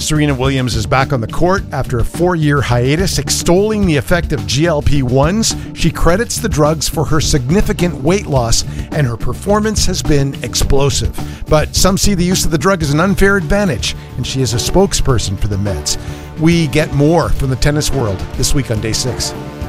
Serena Williams is back on the court after a 4-year hiatus, extolling the effect of GLP-1s. She credits the drugs for her significant weight loss, and her performance has been explosive. But some see the use of the drug as an unfair advantage, and she is a spokesperson for the meds. We get more from the tennis world this week on Day 6.